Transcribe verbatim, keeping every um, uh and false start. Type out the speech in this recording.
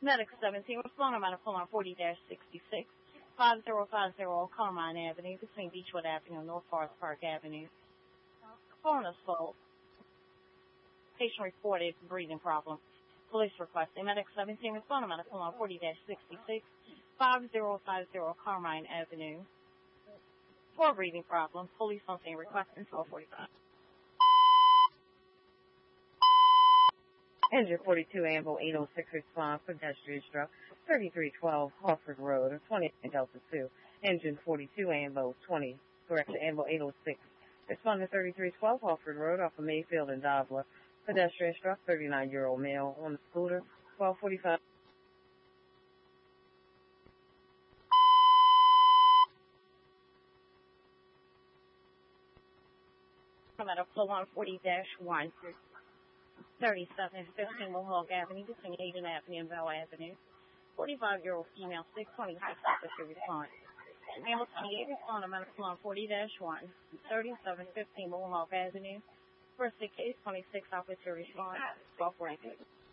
Medic seventeen, responding on a full on forty sixty-six, five zero five zero Carmine Avenue, between Beechwood Avenue and North Forest Park Avenue. Coroner's fault. Patient reported breathing problem. Police requesting Medic seventeen, responding on a full on forty sixty-six, five zero five zero Carmine Avenue. For breathing problem, police on scene requesting twelve forty-five. Engine forty-two, Ambo eight oh six, response, pedestrian struck, thirty-three twelve, Harford Road, twenty Delta two. Engine forty-two, Ambo twenty, correction, Ambo eight oh six, responding thirty-three twelve, Harford Road, off of Mayfield and Dobler. Pedestrian struck, thirty-nine-year-old male on the scooter, twelve forty-five. I'm at a flow on forty one. thirty-seven fifteen Mohawk Avenue, between Hayden Avenue and Bell Avenue. forty-five-year-old female, six twenty-six officer response. Male twenty-eight respond on medical on forty one. thirty-seven fifteen Mohawk Avenue. First case, twenty-six officer response, twelve forty-six.